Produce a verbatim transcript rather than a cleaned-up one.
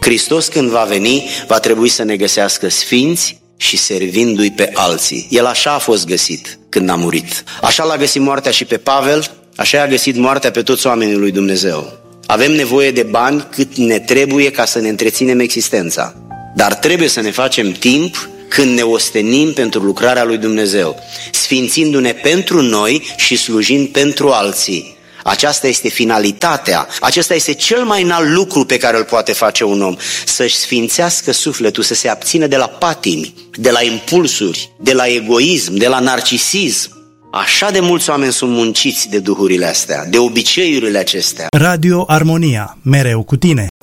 Hristos, când va veni, va trebui să ne găsească sfinți și servindu-i pe alții. El așa a fost găsit când a murit. Așa l-a găsit moartea și pe Pavel, așa a găsit moartea pe toți oamenii lui Dumnezeu. Avem nevoie de bani cât ne trebuie ca să ne întreținem existența. Dar trebuie să ne facem timp când ne ostenim pentru lucrarea lui Dumnezeu, sfințindu-ne pentru noi și slujind pentru alții. Aceasta este finalitatea, acesta este cel mai înalt lucru pe care îl poate face un om, să-și sfințească sufletul, să se abțină de la patimi, de la impulsuri, de la egoism, de la narcisism. Așa de mulți oameni sunt munciți de duhurile astea, de obiceiurile acestea. Radio Armonia, mereu cu tine.